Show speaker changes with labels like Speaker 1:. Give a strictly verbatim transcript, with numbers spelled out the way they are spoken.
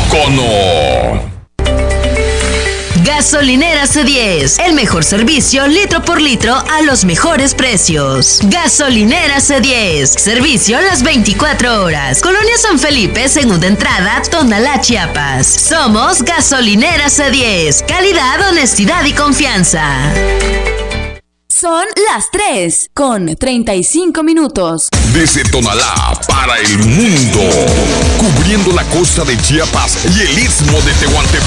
Speaker 1: Icono.
Speaker 2: Gasolinera C diez, el mejor servicio litro por litro a los mejores precios. Gasolinera C diez, servicio las veinticuatro horas. Colonia San Felipe, segunda entrada, Tonalá, Chiapas. Somos Gasolinera C diez, calidad, honestidad y confianza.
Speaker 3: Son las tres con treinta y cinco minutos.
Speaker 1: Desde Tonalá para el mundo, cubriendo la costa de Chiapas y el istmo de Tehuantepec.